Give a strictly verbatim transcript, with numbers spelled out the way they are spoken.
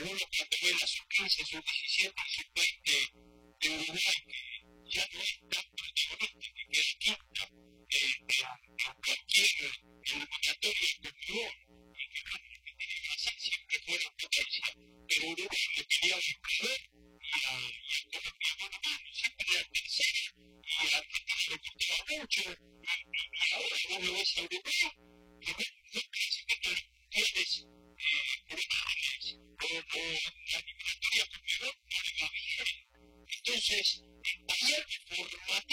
uno cuando ve la sub quince, sub diecisiete y sub veinte de Uruguay, que ya no es tan protagonista, que queda quinta eh, en, en cualquier eliminatoria como y que bueno, Argentina y Brasil siempre fueron potencia, pero Uruguay le peleaba el poder y a, y a Colombia mano a mano, siempre era tercera y a Argentina le costaba mucho y, y, y ahora vos lo ves a Uruguay que no, no clasifica a los mundiales eh, por una referencia o, o la eliminatoria con Perú no le va bien. Entonces, hay algo formativo